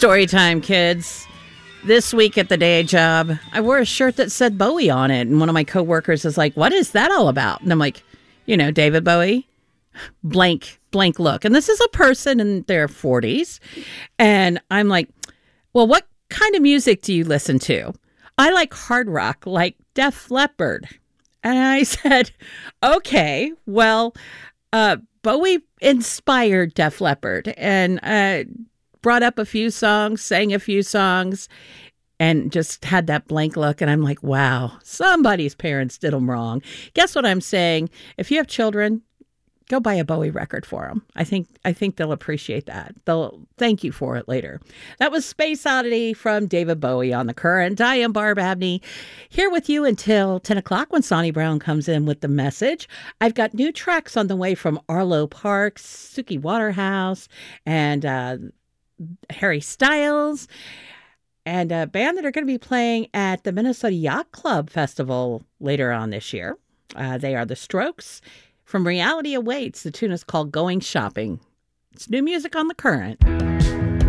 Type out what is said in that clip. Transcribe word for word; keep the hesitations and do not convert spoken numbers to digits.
Story time, kids. This week at the day job, I wore a shirt that said Bowie on it. And one of my coworkers is like, what is that all about? And I'm like, you know, David Bowie, blank, blank look. And this is a person in their forties. And I'm like, well, what kind of music do you listen to? I like hard rock, like Def Leppard. And I said, okay, well, uh, Bowie inspired Def Leppard and uh, brought up a few songs, sang a few songs, and just had that blank look. And I'm like, wow, somebody's parents did them wrong. Guess what I'm saying? If you have children, go buy a Bowie record for them. I think I think they'll appreciate that. They'll thank you for it later. That was Space Oddity from David Bowie on The Current. I am Barb Abney, here with you until ten o'clock when Sonny Brown comes in with the message. I've got new tracks on the way from Arlo Parks, Suki Waterhouse, and uh, Harry Styles, and a band that are going to be playing at the Minnesota Yacht Club Festival later on this year. Uh, they are The Strokes. From Reality Awaits, the tune is called Going Shopping. It's new music on The Current.